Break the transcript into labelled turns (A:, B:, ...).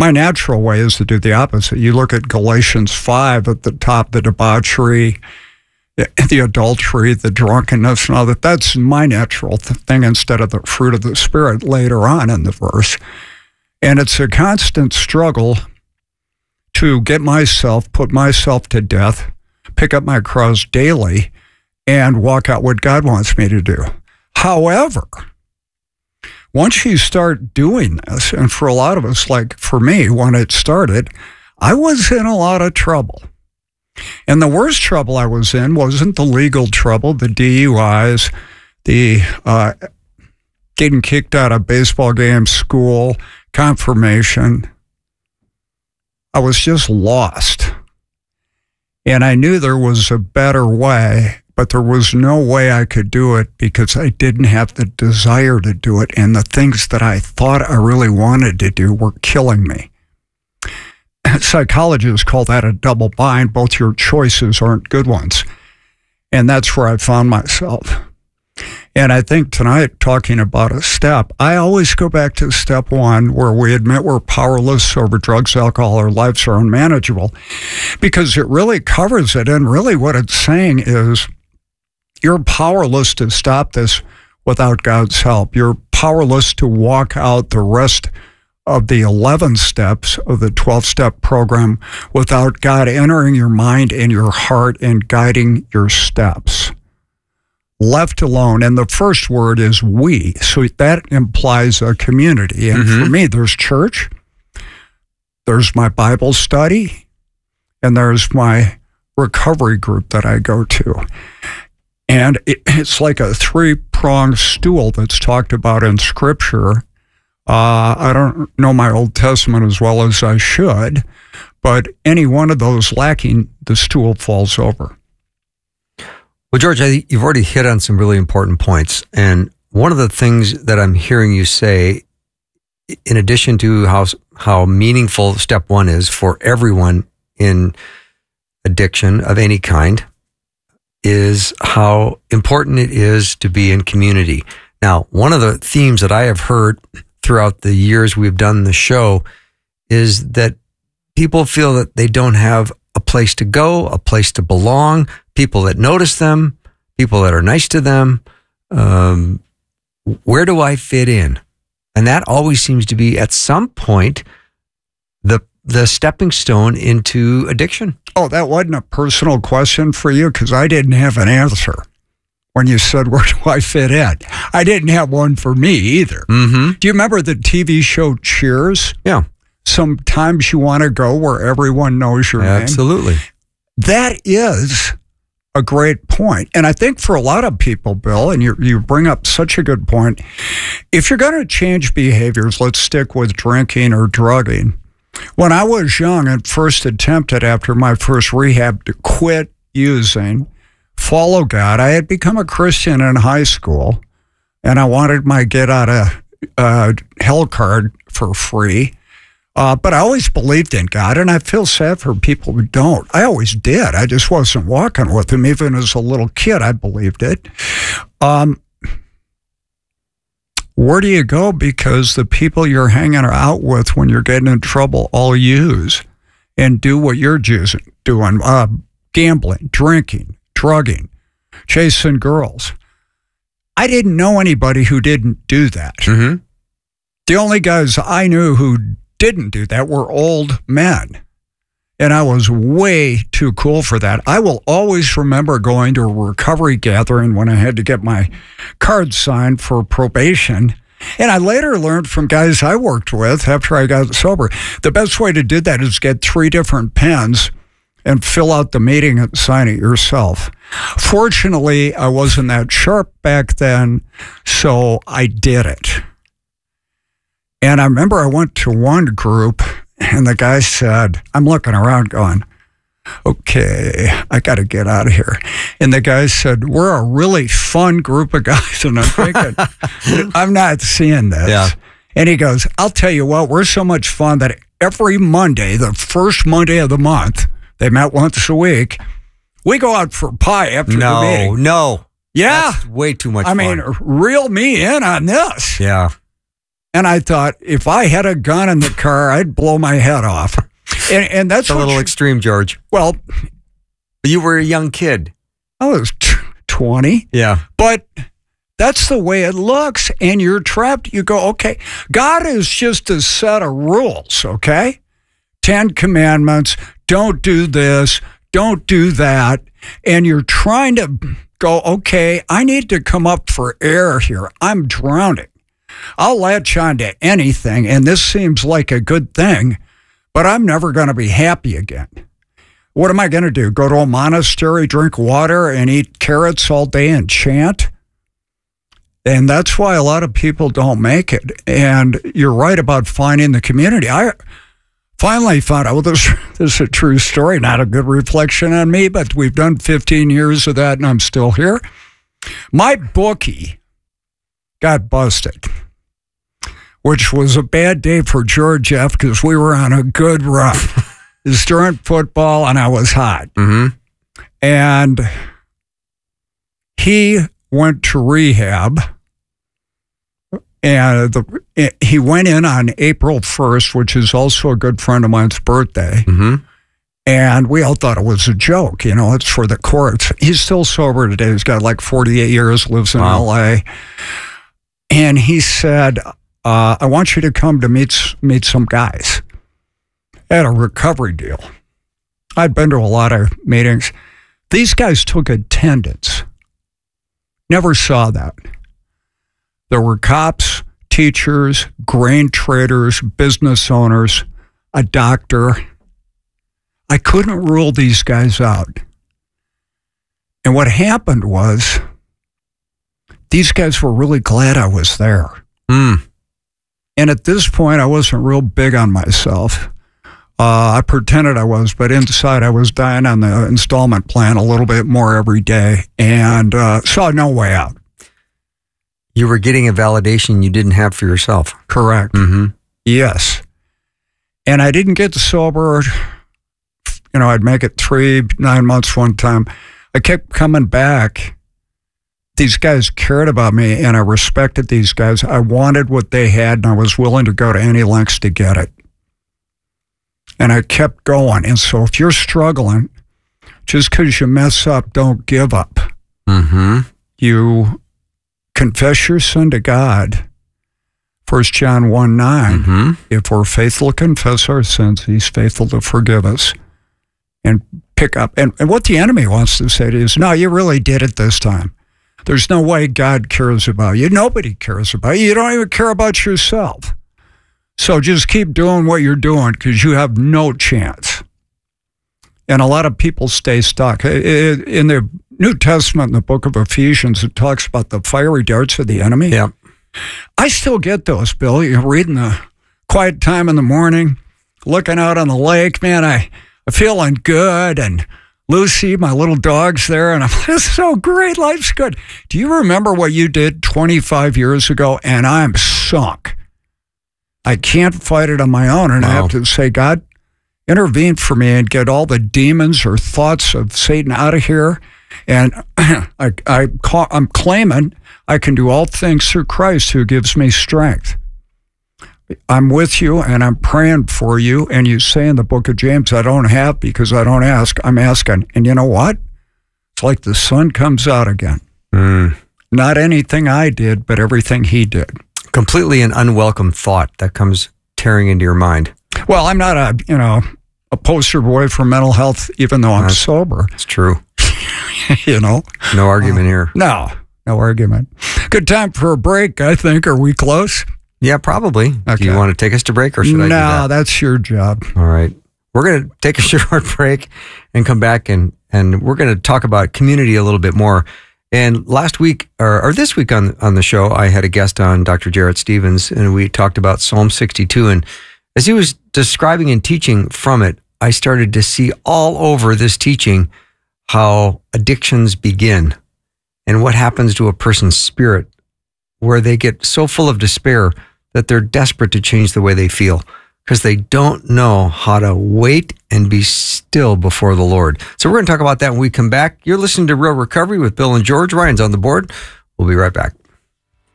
A: My natural way is to do the opposite. You look at Galatians 5 at the top, the debauchery, the adultery, the drunkenness, and all that. That's my natural thing instead of the fruit of the Spirit later on in the verse. And it's a constant struggle to get myself, put myself to death, pick up my cross daily, and walk out what God wants me to do. However, once you start doing this, and for a lot of us, like for me, when it started, I was in a lot of trouble. And the worst trouble I was in wasn't the legal trouble, the DUIs, the getting kicked out of baseball games, school, confirmation. I was just lost. And I knew there was a better way, but there was no way I could do it because I didn't have the desire to do it. And the things that I thought I really wanted to do were killing me. Psychologists call that a double bind. Both your choices aren't good ones. And that's where I found myself. And I think tonight, talking about a step, I always go back to step one, where we admit we're powerless over drugs, alcohol, our lives are unmanageable, because it really covers it. And really what it's saying is you're powerless to stop this without God's help. You're powerless to walk out the rest of the 11 steps of the 12-step program without God entering your mind and your heart and guiding your steps. Left alone, and the first word is we, so that implies a community. And for me, there's church, there's my Bible study, and there's my recovery group that I go to. And it's like a three-pronged stool that's talked about in Scripture. I don't know my Old Testament as well as I should, but any one of those lacking, the stool falls over.
B: Well, George, I think you've already hit on some really important points. And one of the things that I'm hearing you say, in addition to how meaningful step one is for everyone in addiction of any kind, is how important it is to be in community. Now, one of the themes that I have heard throughout the years we've done the show is that people feel that they don't have a place to go, a place to belong, people that notice them, people that are nice to them. Where do I fit in? And that always seems to be, at some point, the stepping stone into addiction. Oh,
A: that wasn't a personal question for you, because I didn't have an answer when you said, where do I fit in? I didn't have one for me either. Do you remember the TV show Cheers?
B: Yeah.
A: Sometimes you want to go where everyone knows your name.
B: Absolutely.
A: That is a great point. And I think for a lot of people, Bill, and you bring up such a good point, if you're going to change behaviors, let's stick with drinking or drugging. When I was young and first attempted after my first rehab to quit using, follow God, I had become a Christian in high school, and I wanted my get out of hell card for free. But I always believed in God, and I feel sad for people who don't. I always did. I just wasn't walking with him. Even as a little kid, I believed it. Where do you go? Because the people you're hanging out with when you're getting in trouble all use and do what you're doing. Gambling, drinking, drugging, chasing girls. I didn't know anybody who didn't do that. The only guys I knew who didn't do that were old men. And I was way too cool for that. I will always remember going to a recovery gathering when I had to get my card signed for probation. And I later learned from guys I worked with after I got sober, the best way to do that is get 3 different pens and fill out the meeting and sign it yourself. Fortunately, I wasn't that sharp back then, so I did it. And I remember I went to one group, and the guy said, I'm looking around going, okay, I got to get out of here. And the guy said, we're a really fun group of guys. And I'm thinking, I'm not seeing this.
B: Yeah.
A: And he goes, I'll tell you what, we're so much fun that every Monday, the first Monday of the month, they met once a week, we go out for pie after the meeting.
B: No.
A: Yeah.
B: That's way too much fun.
A: I mean, reel me in on this.
B: Yeah.
A: And I thought, if I had a gun in the car, I'd blow my head off. And that's
B: a little extreme, George.
A: Well,
B: you were a young kid.
A: I was 20.
B: Yeah.
A: But that's the way it looks. And you're trapped. You go, okay, God is just a set of rules, okay? 10 commandments. Don't do this. Don't do that. And you're trying to go, okay, I need to come up for air here. I'm drowning. I'll latch on to anything, and this seems like a good thing, but I'm never going to be happy again. What am I going to do? Go to a monastery, drink water, and eat carrots all day and chant? And that's why a lot of people don't make it. And you're right about finding the community. I finally found out, well, this is a true story, not a good reflection on me, but we've done 15 years of that, and I'm still here. My bookie got busted, which was a bad day for George F. because we were on a good run. It was during football, and I was hot.
B: Mm-hmm.
A: And he went to rehab, and he went in on April 1st, which is also a good friend of mine's birthday.
B: Mm-hmm.
A: And we all thought it was a joke. You know, it's for the courts. He's still sober today. He's got like 48 years, lives in L.A., and he said, I want you to come to meet some guys at a recovery deal. I'd been to a lot of meetings. These guys took attendance. Never saw that. There were cops, teachers, grain traders, business owners, a doctor. I couldn't rule these guys out. And what happened was, these guys were really glad I was there.
B: Mm.
A: And at this point, I wasn't real big on myself. I pretended I was, but inside I was dying on the installment plan a little bit more every day and saw no way out.
B: You were getting a validation you didn't have for yourself.
A: Correct.
B: Mm-hmm.
A: Yes. And I didn't get sober. You know, I'd make it 9 months one time. I kept coming back. These guys cared about me, and I respected these guys. I wanted what they had, and I was willing to go to any lengths to get it. And I kept going. And so if you're struggling, just because you mess up, don't give up.
B: Mm-hmm.
A: You confess your sin to God. 1 John 1:9.
B: Mm-hmm.
A: If we're faithful to confess our sins, he's faithful to forgive us. And pick up. And what the enemy wants to say to you is, no, you really did it this time. There's no way God cares about you. Nobody cares about you. You don't even care about yourself. So just keep doing what you're doing because you have no chance. And a lot of people stay stuck. In the New Testament, in the book of Ephesians, it talks about the fiery darts of the enemy.
B: Yeah.
A: I still get those, Bill. You're reading the quiet time in the morning, looking out on the lake. Man, I'm feeling good. And Lucy, my little dog's there, and I'm like, this is so great. Life's good. Do you remember what you did 25 years ago? And I'm sunk. I can't fight it on my own, and I have to say, God, intervene for me and get all the demons or thoughts of Satan out of here. And I'm claiming I can do all things through Christ who gives me strength. I'm with you, and I'm praying for you. And you say in the book of James, I don't have because I don't ask. I'm asking. And you know what? It's like the sun comes out again.
B: Mm.
A: Not anything I did, but everything he did.
B: Completely an unwelcome thought that comes tearing into your mind.
A: Well, I'm not a poster boy for mental health, even though I'm sober.
B: It's true.
A: No
B: argument here.
A: No argument. Good time for a break, I think. Are we close?
B: Yeah, probably. Okay. Do you want to take us to break, or should I do that?
A: No, that's your job.
B: All right. We're going to take a short break and come back, and we're going to talk about community a little bit more. And last week, or this week on the show, I had a guest on, Dr. Jarrett Stevens, and we talked about Psalm 62. And as he was describing and teaching from it, I started to see all over this teaching how addictions begin and what happens to a person's spirit, where they get so full of despair that they're desperate to change the way they feel because they don't know how to wait and be still before the Lord. So we're going to talk about that when we come back. You're listening to Real Recovery with Bill and George. Ryan's on the board. We'll be right back.